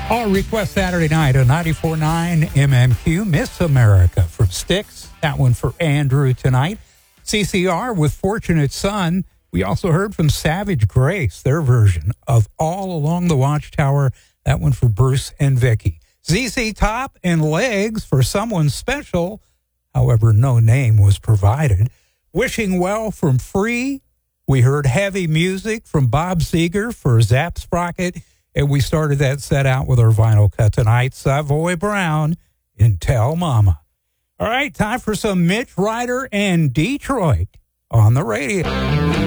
Our request Saturday night on 94.9 MMQ, Miss America from Styx. That one for Andrew tonight. CCR with Fortunate Son. We also heard from Savage Grace, their version of All Along the Watchtower. That one for Bruce and Vicky. ZZ Top and Legs for Someone Special. However, no name was provided. Wishing Well from Free. We heard Heavy Music from Bob Seger for Zap Sprocket. And we started that set out with our vinyl cut tonight, Savoy Brown in Tell Mama. All right, time for some Mitch Ryder and Detroit on the radio.